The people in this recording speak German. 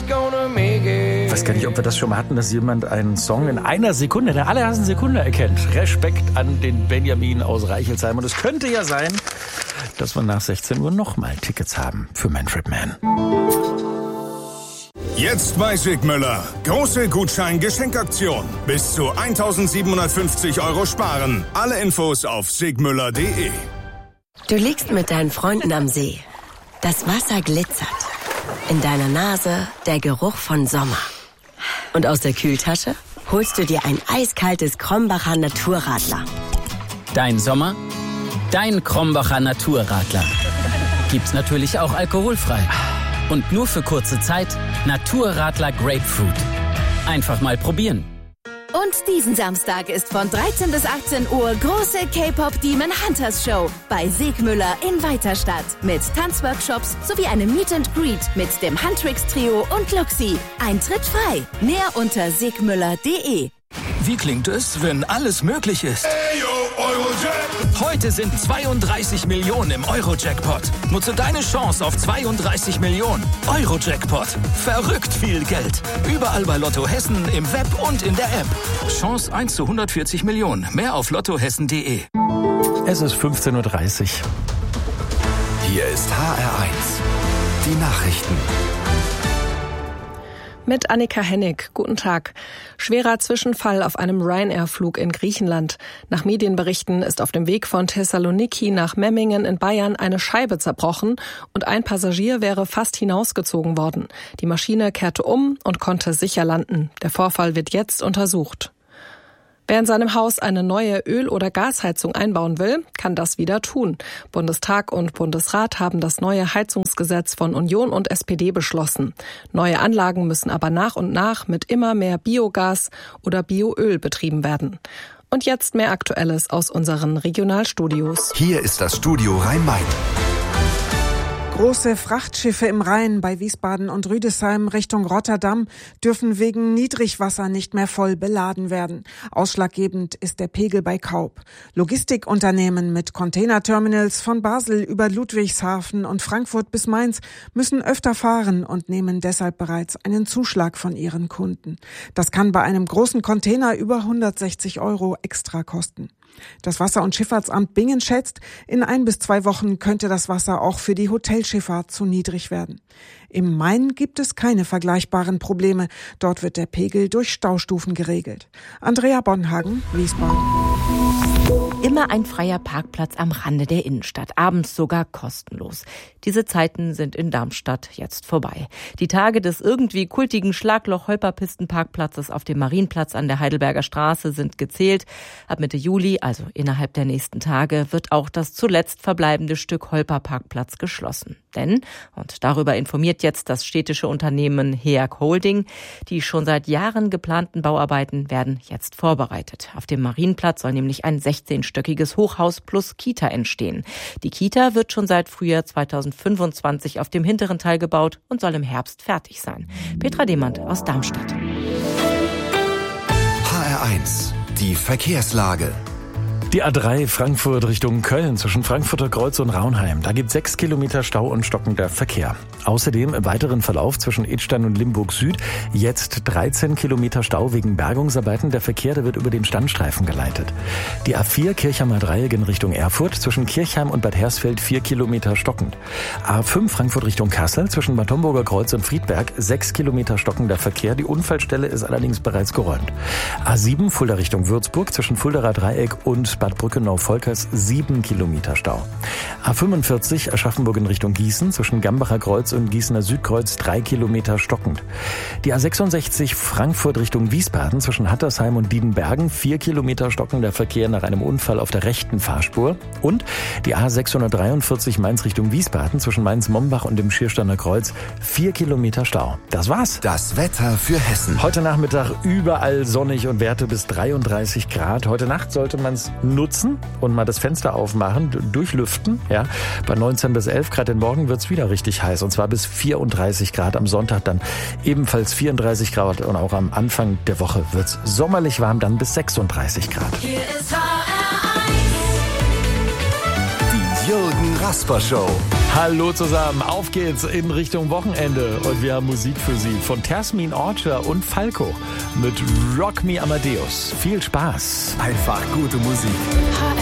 Ich weiß gar nicht, ob wir das schon mal hatten, dass jemand einen Song in einer Sekunde, in der allerersten Sekunde erkennt. Respekt an den Benjamin aus Reichelsheim. Und es könnte ja sein, dass wir nach 16 Uhr nochmal Tickets haben für Manfred Mann. Jetzt bei Sigmüller. Große Gutschein-Geschenkaktion. Bis zu 1.750 € sparen. Alle Infos auf sigmüller.de. Du liegst mit deinen Freunden am See. Das Wasser glitzert. In deiner Nase der Geruch von Sommer. Und aus der Kühltasche holst du dir ein eiskaltes Krombacher Naturradler. Dein Sommer, dein Krombacher Naturradler. Gibt's natürlich auch alkoholfrei. Und nur für kurze Zeit Naturradler Grapefruit. Einfach mal probieren. Und diesen Samstag ist von 13 bis 18 Uhr große K-Pop Demon Hunters Show bei Sigmüller in Weiterstadt. Mit Tanzworkshops sowie einem Meet and Greet mit dem Huntrix Trio und Luxi. Eintritt frei. Mehr unter sigmüller.de. Wie klingt es, wenn alles möglich ist? Heute sind 32 Millionen im Euro-Jackpot. Nutze deine Chance auf 32 Millionen. Euro-Jackpot. Verrückt viel Geld. Überall bei Lotto Hessen, im Web und in der App. Chance 1 zu 140 Millionen. Mehr auf lottohessen.de. Es ist 15.30 Uhr. Hier ist HR1. Die Nachrichten. Mit Annika Hennig. Guten Tag. Schwerer Zwischenfall auf einem Ryanair-Flug in Griechenland. Nach Medienberichten ist auf dem Weg von Thessaloniki nach Memmingen in Bayern eine Scheibe zerbrochen und ein Passagier wäre fast hinausgezogen worden. Die Maschine kehrte um und konnte sicher landen. Der Vorfall wird jetzt untersucht. Wer in seinem Haus eine neue Öl- oder Gasheizung einbauen will, kann das wieder tun. Bundestag und Bundesrat haben das neue Heizungsgesetz von Union und SPD beschlossen. Neue Anlagen müssen aber nach und nach mit immer mehr Biogas oder Bioöl betrieben werden. Und jetzt mehr Aktuelles aus unseren Regionalstudios. Hier ist das Studio Rhein-Main. Große Frachtschiffe im Rhein bei Wiesbaden und Rüdesheim Richtung Rotterdam dürfen wegen Niedrigwasser nicht mehr voll beladen werden. Ausschlaggebend ist der Pegel bei Kaub. Logistikunternehmen mit Containerterminals von Basel über Ludwigshafen und Frankfurt bis Mainz müssen öfter fahren und nehmen deshalb bereits einen Zuschlag von ihren Kunden. Das kann bei einem großen Container über 160 € extra kosten. Das Wasser- und Schifffahrtsamt Bingen schätzt, in 1 bis 2 Wochen könnte das Wasser auch für die Hotelschifffahrt zu niedrig werden. Im Main gibt es keine vergleichbaren Probleme. Dort wird der Pegel durch Staustufen geregelt. Andrea Bonhagen, Wiesbaden. Immer ein freier Parkplatz am Rande der Innenstadt, abends sogar kostenlos. Diese Zeiten sind in Darmstadt jetzt vorbei. Die Tage des irgendwie kultigen Schlagloch-Holperpisten-Parkplatzes auf dem Marienplatz an der Heidelberger Straße sind gezählt. Ab Mitte Juli, also innerhalb der nächsten Tage, wird auch das zuletzt verbleibende Stück Holperparkplatz geschlossen. Denn, und darüber informiert jetzt das städtische Unternehmen HEAG Holding, die schon seit Jahren geplanten Bauarbeiten werden jetzt vorbereitet. Auf dem Marienplatz soll nämlich ein 16-stöckiges Hochhaus plus Kita entstehen. Die Kita wird schon seit Frühjahr 2025 auf dem hinteren Teil gebaut und soll im Herbst fertig sein. Petra Demand aus Darmstadt. HR1, die Verkehrslage. Die A3 Frankfurt Richtung Köln zwischen Frankfurter Kreuz und Raunheim. Da gibt 6 Kilometer Stau und stockender Verkehr. Außerdem im weiteren Verlauf zwischen Idstein und Limburg Süd jetzt 13 Kilometer Stau wegen Bergungsarbeiten. Der Verkehr, der wird über den Standstreifen geleitet. Die A4 Kirchheimer Dreieck in Richtung Erfurt zwischen Kirchheim und Bad Hersfeld 4 Kilometer stockend. A5 Frankfurt Richtung Kassel zwischen Bad Homburger Kreuz und Friedberg 6 Kilometer stockender Verkehr. Die Unfallstelle ist allerdings bereits geräumt. A7 Fulda Richtung Würzburg zwischen Fuldaer Dreieck und Bad Brückenau-Volkers 7 Kilometer Stau. A45 Aschaffenburg in Richtung Gießen zwischen Gambacher Kreuz und Gießener Südkreuz 3 Kilometer stockend. Die A66 Frankfurt Richtung Wiesbaden zwischen Hattersheim und Diedenbergen 4 Kilometer stockender Verkehr nach einem Unfall auf der rechten Fahrspur. Und die A643 Mainz Richtung Wiesbaden zwischen Mainz-Mombach und dem Schiersteiner Kreuz 4 Kilometer Stau. Das war's. Das Wetter für Hessen. Heute Nachmittag überall sonnig und Werte bis 33 Grad. Heute Nacht sollte man es nutzen und mal das Fenster aufmachen, durchlüften. Ja. Bei 19 bis 11 Grad den Morgen wird's wieder richtig heiß und zwar bis 34 Grad. Am Sonntag dann ebenfalls 34 Grad und auch am Anfang der Woche wird's sommerlich warm, dann bis 36 Grad. Hier ist HR1. Die Jürgen Kasper-Show. Hallo zusammen, auf geht's in Richtung Wochenende und wir haben Musik für Sie von Tasmin Orcher und Falco mit Rock Me Amadeus. Viel Spaß. Einfach gute Musik. HR